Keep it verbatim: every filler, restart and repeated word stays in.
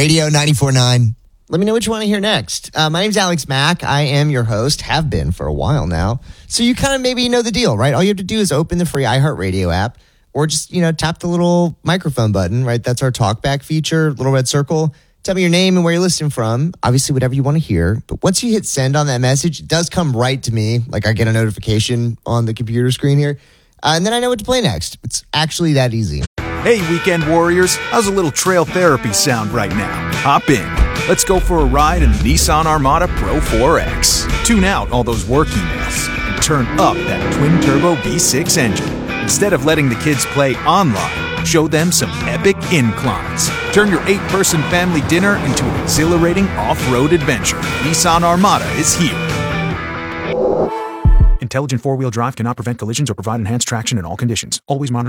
Radio ninety-four point nine. Let me know what you want to hear next. Uh, my name's Alex Mack. I am your host, have been for a while now. So you kind of maybe know the deal, right? All you have to do is open the free iHeartRadio app or just, you know, tap the little microphone button, right? That's our talkback feature, little red circle. Tell me your name and where you're listening from. Obviously, whatever you want to hear. But once you hit send on that message, it does come right to me. Like I get a notification on the computer screen here. Uh, and then I know what to play next. It's actually that easy. Hey, weekend warriors. How's a little trail therapy sound right now? Hop in. Let's go for a ride in the Nissan Armada Pro four X. Tune out all those work emails and turn up that twin-turbo V six engine. Instead of letting the kids play online, show them some epic inclines. Turn your eight-person family dinner into an exhilarating off-road adventure. Nissan Armada is here. Intelligent four-wheel drive cannot prevent collisions or provide enhanced traction in all conditions. Always monitor